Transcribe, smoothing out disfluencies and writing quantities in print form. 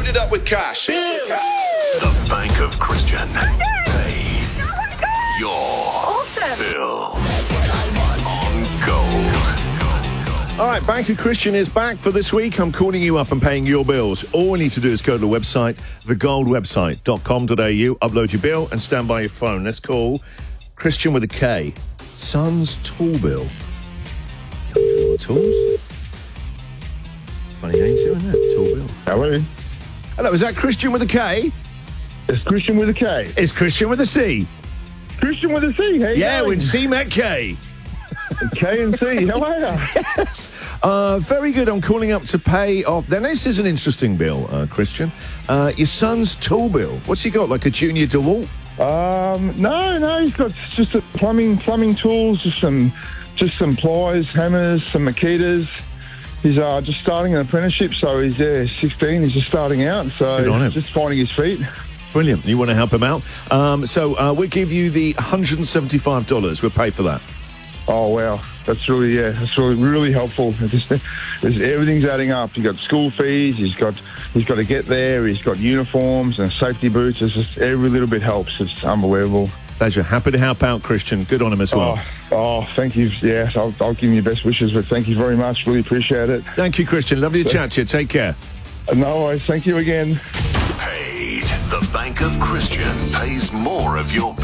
loaded up with cash. The Bank of Christian pays your bills on Gold. All right, Bank of Christian is back for this week. I'm calling you up and paying your bills. All we need to do is go to the website, thegoldwebsite.com.au, upload your bill and stand by your phone. Let's call Christian with a K. Son's tool bill. Tools? Funny name too, isn't it? Tool bill. Hello. Hello, is that Christian with a K? It's Christian with a K. It's Christian with a C. Christian with a C. Hey. Yeah, when C met K. K and C. How are you? Yes. Very good. I'm calling up to pay off. Then this is an interesting bill, Christian. Your son's tool bill. What's he got? Like a Junior DeWalt? No. He's got just a plumbing tools, just some pliers, hammers, some Makitas. He's just starting an apprenticeship, so he's 16. He's just starting out, so he's just finding his feet. Brilliant. You want to help him out? So we'll give you the $175. We'll pay for that. Oh, wow. That's really helpful. Everything's adding up. He's got school fees. He's got to get there. He's got uniforms and safety boots. It's just every little bit helps. It's unbelievable. Pleasure. Happy to help out, Christian. Good on him as well. Oh, thank you. Yes, I'll give you best wishes, but thank you very much. Really appreciate it. Thank you, Christian. Lovely to chat to you. Take care. No worries. Thank you again. Paid. The Bank of Christian pays more of your bills.